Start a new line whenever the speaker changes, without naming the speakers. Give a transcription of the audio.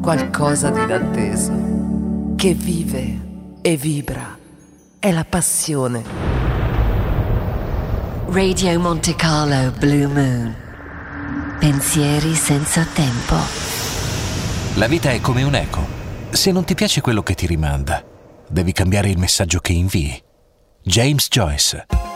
qualcosa di inatteso, che vive e vibra. È la passione.
Radio Monte Carlo Blue Moon. Pensieri senza tempo.
La vita è come un eco. Se non ti piace quello che ti rimanda, devi cambiare il messaggio che invii. James Joyce.